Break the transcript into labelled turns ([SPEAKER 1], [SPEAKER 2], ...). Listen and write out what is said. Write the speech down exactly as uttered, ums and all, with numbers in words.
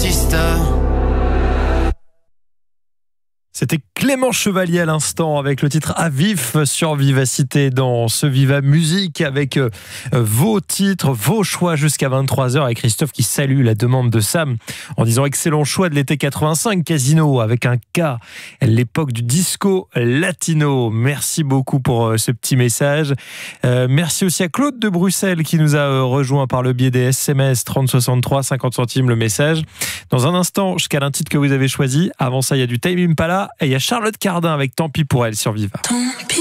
[SPEAKER 1] artiste.
[SPEAKER 2] C'était Clément Chevalier à l'instant avec le titre À vif sur Vivacité dans ce Viva Musique avec euh, vos titres, vos choix jusqu'à vingt-trois heures et Christophe qui salue la demande de Sam en disant excellent choix de l'été quatre-vingt-cinq Casino avec un K, l'époque du disco latino. Merci beaucoup pour euh, ce petit message. Euh, merci aussi à Claude de Bruxelles qui nous a euh, rejoint par le biais des S M S trente soixante-trois, cinquante centimes le message. Dans un instant, je cale un titre que vous avez choisi. Avant ça, il y a du Tame Impala et il y a Charlotte Cardin avec Tant pis pour elle sur Viva.
[SPEAKER 3] Tant pis.